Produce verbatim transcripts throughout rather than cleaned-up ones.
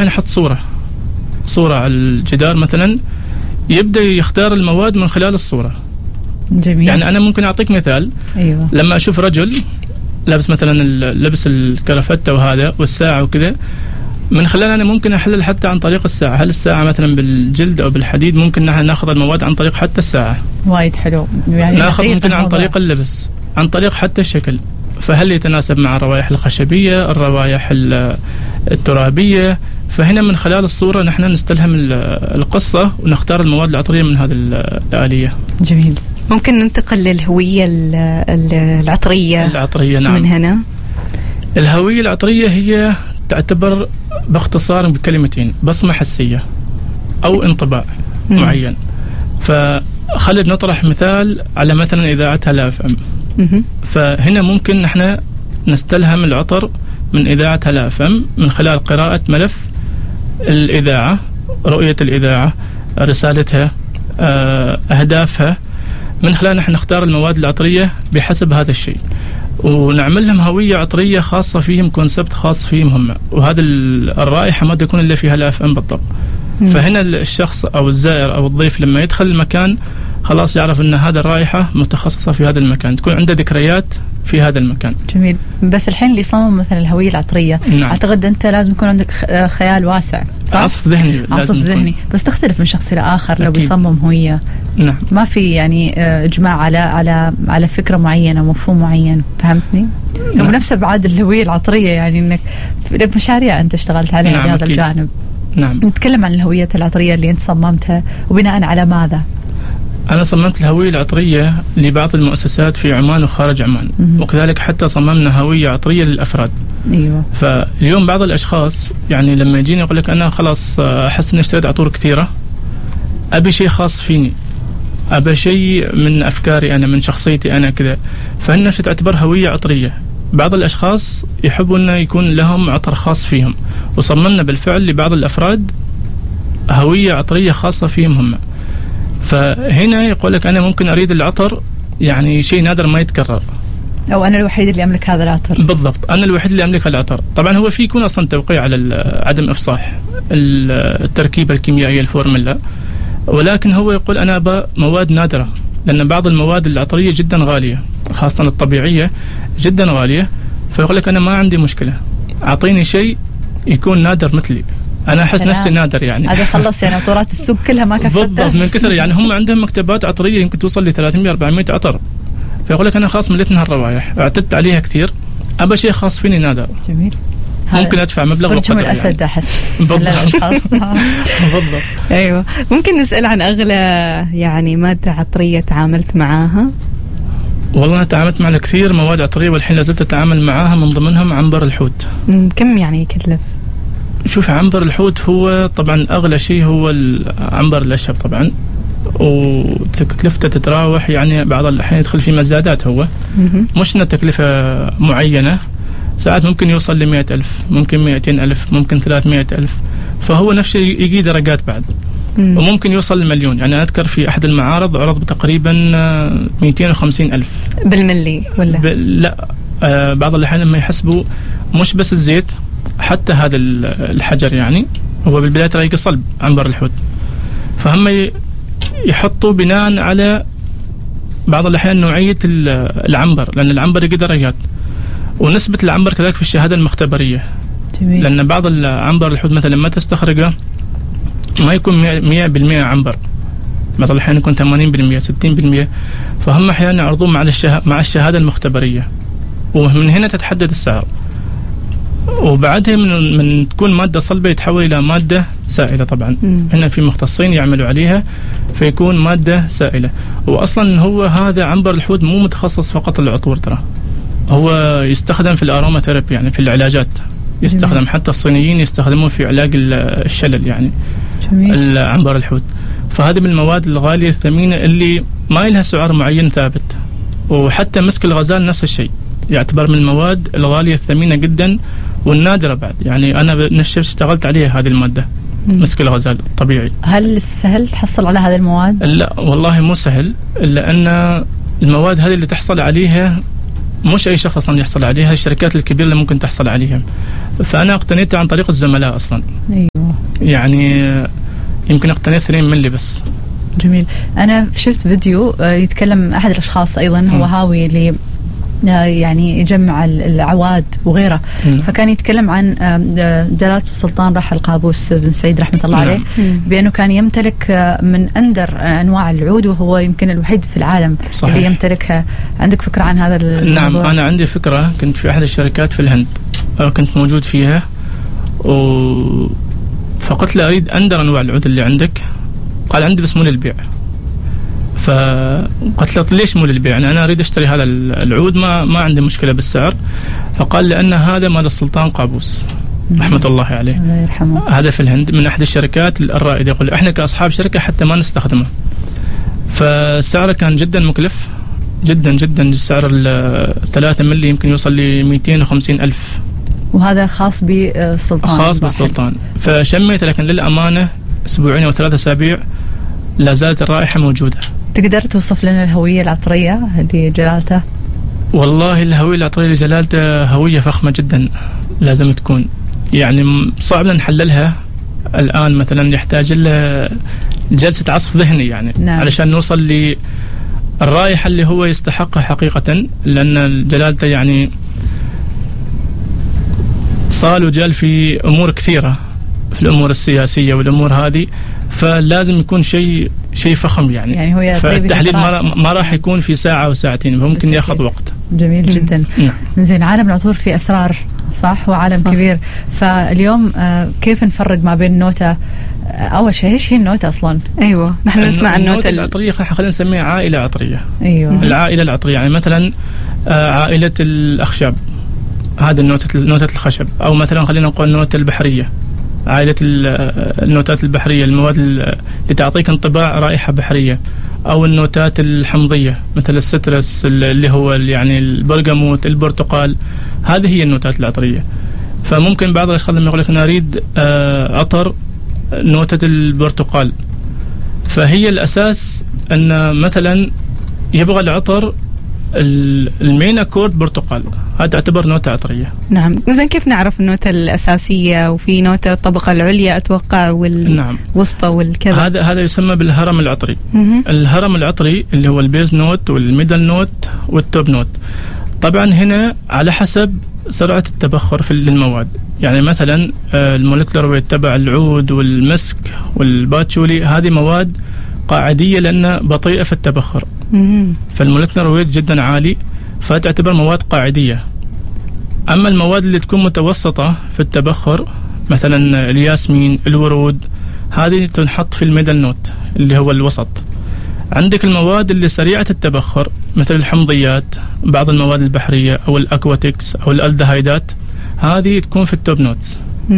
الحين يحط صورة صورة على الجدار مثلا، يبدأ يختار المواد من خلال الصورة. جميل. يعني أنا ممكن أعطيك مثال. أيوة. لما أشوف رجل لابس مثلا لبس الكرافتة وهذا والساعة وكذا، من خلال أنا ممكن أحلل حتى عن طريق الساعة. هل الساعة مثلا بالجلد أو بالحديد؟ ممكن نحن ناخذ المواد عن طريق حتى الساعة. وايد حلو. يعني ناخذ ممكن عن طريق اللبس، عن طريق حتى الشكل. فهل يتناسب مع الروائح الخشبية، الروائح الترابية؟ فهنا من خلال الصورة نحن نستلهم القصة ونختار المواد العطرية من هذه الآلية. جميل. ممكن ننتقل للهوية العطرية. العطرية نعم. من هنا الهوية العطرية هي تعتبر باختصار بكلمتين: بصمة حسية أو انطباع م. معين. فخلينا نطرح مثال على مثلا إذاعة هلا اف ام. فهنا ممكن نحن نستلهم العطر من إذاعة هلا اف ام من خلال قراءة ملف الإذاعة، رؤية الإذاعة، رسالتها، أهدافها، من خلال نحن نختار المواد العطرية بحسب هذا الشيء، ونعمل لهم هوية عطرية خاصة فيهم، كونسبت خاص فيهم هم. وهذا الرائحة ما تكون إلا فيها هلا اف ام بالضبط. فهنا الشخص أو الزائر أو الضيف لما يدخل المكان خلاص يعرف أن هذا الرائحة متخصصة في هذا المكان، تكون عنده ذكريات في هذا المكان. جميل. بس الحين اللي يصمم مثلا الهوية العطرية، نعم. أعتقد أنت لازم يكون عندك خيال واسع، صح؟ عصف ذهني. عصف ذهني. بس تختلف من شخص إلى آخر. أكيد. لو بيصمم هوية، نعم. ما في يعني إجماع على على على فكرة معينة، مفهوم معين. فهمتني؟ نعم. ونفس أبعاد الهوية العطرية، يعني إنك مشاريع أنت اشتغلت عليها. نعم. بهذا الجانب. نعم. نتكلم عن الهوية العطرية اللي أنت صممتها، وبناء على ماذا؟ أنا صممت الهوية العطرية لبعض المؤسسات في عمان وخارج عمان، م- وكذلك حتى صممنا هوية عطرية للأفراد. أيوة. فاليوم بعض الأشخاص يعني لما يجيني يقول لك أنا خلاص أحس إني اشتريت عطور كثيرة، أبي شيء خاص فيني، أبي شيء من أفكاري أنا، من شخصيتي أنا كذا. فهنا تعتبر هوية عطرية. بعض الأشخاص يحبوا أن يكون لهم عطر خاص فيهم، وصممنا بالفعل لبعض الأفراد هوية عطرية خاصة فيهم هم. فهنا يقول لك أنا ممكن أريد العطر يعني شيء نادر ما يتكرر، أو أنا الوحيد اللي أملك هذا العطر. بالضبط، أنا الوحيد اللي أملك العطر. طبعا هو في يكون أصلا توقيع على عدم إفصاح التركيبة الكيميائية الفورمولا، ولكن هو يقول أنا أبى مواد نادرة، لأن بعض المواد العطرية جدا غالية، خاصة الطبيعية جدا غالية. فيقول لك أنا ما عندي مشكلة، أعطيني شيء يكون نادر مثلي، أنا أحس نفسي نادر. يعني هذا خلص يعني عطورات السوق كلها ما كفتها. بالضبط، من كثر يعني هم عندهم مكتبات عطرية يمكن توصل ل ثلاثمية أربعمية عطر. فيقول لك أنا خلاص مليت من هالروائح، اعتدت عليها كثير، أبى شيء خاص فيني نادر. جميل. ممكن أدفع مبلغ برجم الأسد يعني. أحس بالضبط. بالضبط. أيوة. ممكن نسأل عن أغلى يعني مادة عطرية تعاملت معاها؟ والله أنا تعاملت مع كثير مواد عطرية، والحين لازلت أتعامل معاها، من ضمنهم عنبر الحوت. كم يعني يكلف؟ شوف، عنبر الحوت هو طبعا أغلى شيء هو عنبر الأشهب طبعا، وتكلفته تتراوح يعني بعض الأحيان يدخل في مزادات. هو مش إنه تكلفة معينة، ساعات ممكن يوصل لمئة ألف، ممكن مئتين ألف، ممكن ثلاثمائة ألف. فهو نفسه يجي درجات بعد، مم. وممكن يوصل لمليون. يعني أنا أذكر في أحد المعارض عرض بتقريبا مئتين وخمسين ألف بالملي ولا؟ ب... لا آه بعض الأحيان لما يحسبوا مش بس الزيت، حتى هذا الحجر. يعني هو بالبداية ترى صلب عنبر الحوت، فهم يحطوا بناء على بعض الأحيان نوعية العنبر، لأن العنبر يجي درجات، ونسبة العنبر كذلك في الشهادة المختبرية. جميل. لأن بعض العنبر الحوت مثلا ما تستخرجه ما يكون مئة بالمئة عنبر، بعض الأحيان يكون ثمانين بالمئة ستين بالمئة. فهم أحيانا يعرضون مع الشهادة مع الشهادة المختبرية، ومن هنا تتحدد السعر. وبعدها من من تكون مادة صلبة يتحول إلى مادة سائلة. طبعا م. هنا في مختصين يعملوا عليها فيكون مادة سائلة. وأصلا هو هذا عنبر الحوت مو متخصص فقط للعطور، ترى هو يستخدم في الأروما ثيرابي، يعني في العلاجات يستخدم. جميل. حتى الصينيين يستخدموه في علاج الشلل يعني. جميل. عنبر الحوت. فهذه من المواد الغالية الثمينة اللي ما لها سعر معين ثابت. وحتى مسك الغزال نفس الشيء، يعتبر من المواد الغالية الثمينة جدا والنادرة بعد. يعني أنا بنفسي اشتغلت عليها هذه المادة، مسك الغزال طبيعي. هل سهل تحصل على هذه المواد؟ لا والله مو سهل، لأن المواد هذه اللي تحصل عليها مش أي شخص أصلا يحصل عليها، الشركات الكبيرة اللي ممكن تحصل عليها. فأنا اقتنيتها عن طريق الزملاء أصلا. أيوة. يعني يمكن اقتنيت اثنين ملي بس. جميل. أنا شفت فيديو يتكلم أحد الأشخاص أيضا م. هو هاوي اللي يعني يجمع العواد وغيره، م. فكان يتكلم عن جلالة السلطان راحل قابوس بن سعيد رحمة الله عليه، م. بأنه كان يمتلك من أندر أنواع العود، وهو يمكن الوحيد في العالم صحيح. اللي يمتلكها. عندك فكرة عن هذا الموضوع؟ نعم، أنا عندي فكرة. كنت في أحد الشركات في الهند، كنت موجود فيها، و فقلت له أريد أندر أنواع العود اللي عندك. قال عندي بس مو للبيع. فقلت له ليش مو للبيع؟ يعني أنا أريد أشتري هذا العود، ما ما عندي مشكلة بالسعر. فقال لأن هذا مال السلطان قابوس رحمة الله عليه، الله يرحمه. هذا في الهند من أحد الشركات الرائدة. يقول إحنا كأصحاب شركة حتى ما نستخدمه. فسعره كان جدا مكلف جدا جدا. السعر الثلاثة ملي يمكن يوصل ل مئتين وخمسين ألف، وهذا خاص بالسلطان. خاص بالسلطان. فشميت، لكن للأمانة أسبوعين أو ثلاثة أسابيع لا زالت الرائحة موجودة. تقدر توصف لنا الهوية العطرية لجلالته؟ والله الهوية العطرية لجلالته هوية فخمة جدا لازم تكون، يعني صعب نحللها الآن. مثلا يحتاج لها جلسة عصف ذهني يعني نعم. علشان نوصل للرائحة اللي هو يستحقها حقيقة، لأن جلالته يعني صال وجال في أمور كثيرة، في الأمور السياسية والأمور هذه، فلازم يكون شيء شيء فخم يعني, يعني هو فالتحليل ما, ما راح يكون في ساعة أو ساعتين، ممكن ياخذ وقت. جميل جدا. نعم. زين، عالم العطور في أسرار، صح؟ وعالم صح. كبير. فاليوم آه كيف نفرق ما بين النوتة؟ أول شيء إيش هي النوتة أصلاً؟ أيوة، نحن نسمع النوتة العطرية، خلينا نسميها عائلة عطرية. أيوة، العائلة العطرية يعني مثلا آه عائلة الأخشاب، هذا النوتة نوتة الخشب، أو مثلا خلينا نقول النوتة البحرية، عائلة النوتات البحرية، المواد اللي تعطيك انطباع رائحة بحرية، أو النوتات الحمضية مثل السترس اللي هو يعني البرغموت، البرتقال. هذه هي النوتات العطرية. فممكن بعض الأشخاص لما يقول لك أنا أريد عطر نوتة البرتقال، فهي الأساس أن مثلا يبغى العطر المين أكورد برتقال، هذا تعتبر نوتة عطرية. نعم. زين، كيف نعرف النوتة الأساسية؟ وفي نوتة الطبقة العليا أتوقع والوسطى نعم. والكذا. هذا هذا يسمى بالهرم العطري. م-م. الهرم العطري اللي هو البيز نوت والميدل نوت والتوب نوت. طبعا هنا على حسب سرعة التبخر في المواد. يعني مثلا المولكيولر ويت تبع العود والمسك والباتشولي، هذه مواد قاعدية لأنها بطيئة في التبخر، فالمولكيولر ويت جدا عالي، فتعتبر مواد قاعدية. أما المواد اللي تكون متوسطة في التبخر مثلا الياسمين، الورود، هذه تنحط في الميدل نوت اللي هو الوسط. عندك المواد اللي سريعة التبخر مثل الحمضيات، بعض المواد البحرية أو الأكواتكس أو الألدهايدات، هذه تكون في التوب نوتس.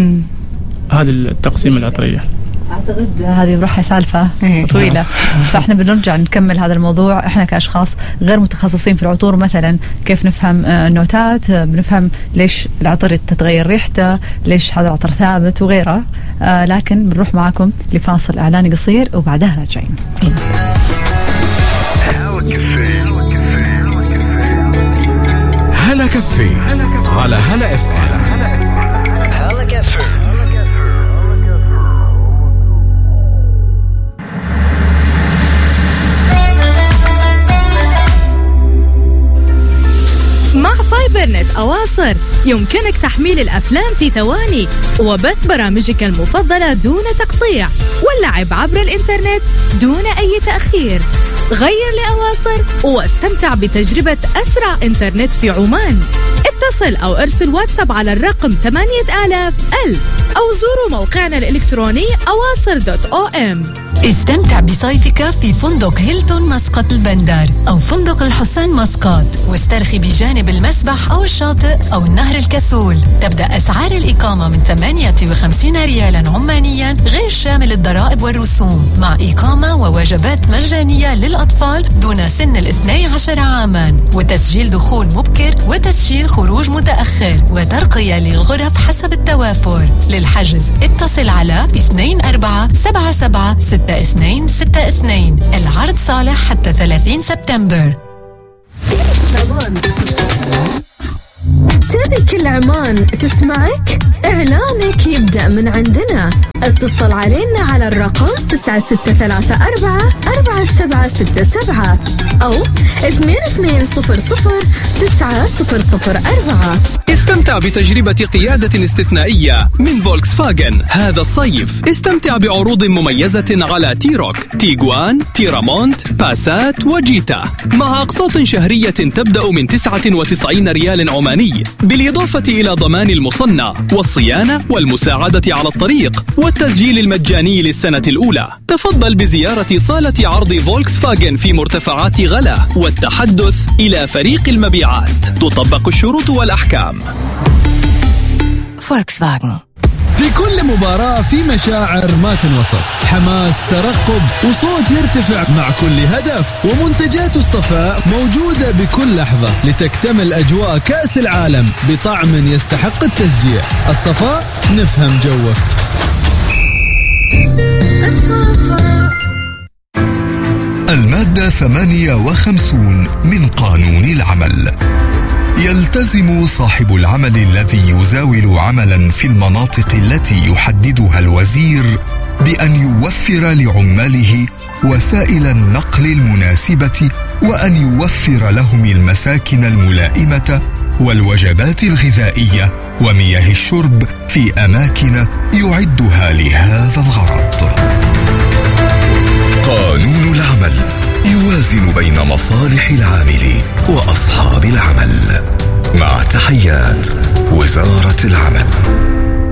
هذه التقسيم العطرية. أعتقد هذه بروحها سالفة طويلة، فإحنا بنرجع نكمل هذا الموضوع. إحنا كأشخاص غير متخصصين في العطور، مثلا كيف نفهم النوتات، بنفهم ليش العطر تتغير ريحته، ليش هذا العطر ثابت وغيره. آه لكن بنروح معكم لفاصل إعلاني قصير وبعدها راجعين. هلا كافيه على هلا اف ام. فايبرنت أواصر يمكنك تحميل الأفلام في ثواني وبث برامجك المفضلة دون تقطيع واللعب عبر الإنترنت دون أي تأخير. غير لأواصر واستمتع بتجربة أسرع إنترنت في عمان. اتصل أو ارسل واتساب على الرقم ثمانية آلاف ألف أو زوروا موقعنا الإلكتروني أواصر دوت أو إم. استمتع بصيفك في فندق هيلتون مسقط البندر أو فندق الحسين مسقط، واسترخي بجانب المسبح أو الشاطئ أو النهر الكسول. تبدأ أسعار الإقامة من ثمانية وخمسين ريالا عمانيا غير شامل الضرائب والرسوم، مع إقامة ووجبات مجانية للأطفال دون سن الاثني عشر عاما، وتسجيل دخول مبكر وتسجيل خروج متأخر، وترقية للغرف حسب التوافر. للحجز اتصل على اثنين أربعة سبعة سبعة ستة اثنين ستة اثنين. العرض صالح حتى ثلاثين سبتمبر. تبي كل عمان تسمعك؟ إعلانك يبدأ من عندنا. اتصل علينا على الرقم تسعة ستة ثلاثة أربعة أربعة سبعة ستة سبعة أو اثنين اثنين صفر صفر تسعة صفر صفر أربعة. استمتع بتجربة قيادة استثنائية من فولكسفاغن هذا الصيف. استمتع بعروض مميزة على تيروك، تيغوان، تيرامونت، باسات وجيتا مع أقساط شهرية تبدأ من تسعة وتسعين ريال عماني، بالإضافة إلى ضمان المصنع والصيانة والمساعدة على الطريق والتسجيل المجاني للسنة الأولى. تفضل بزيارة صالة عرض فولكسفاغن في مرتفعات غلا والتحدث إلى فريق المبيعات. تطبق الشروط والأحكام. فولكسفاغن. في كل مباراة في مشاعر ما تنوصف، حماس، ترقب وصوت يرتفع مع كل هدف، ومنتجات الصفاء موجودة بكل لحظة لتكتمل أجواء كأس العالم بطعم يستحق التشجيع. الصفاء نفهم جوك. المادة ثمانية وخمسون من قانون العمل. يلتزم صاحب العمل الذي يزاول عملا في المناطق التي يحددها الوزير بأن يوفر لعماله وسائل النقل المناسبة، وأن يوفر لهم المساكن الملائمة والوجبات الغذائية ومياه الشرب في أماكن يعدها لهذا الغرض. قانون العمل يوازن بين مصالح العامل وأصحاب العمل. مع تحيات وزارة العمل.